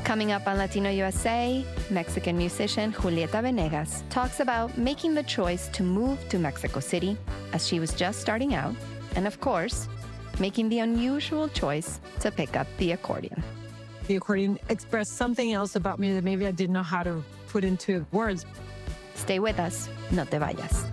Coming up on Latino USA, Mexican musician Julieta Venegas talks about making the choice to move to Mexico City as she was just starting out, and of course, making the unusual choice to pick up the accordion. The accordion expressed something else about me that maybe I didn't know how to put into words. Stay with us, no te vayas.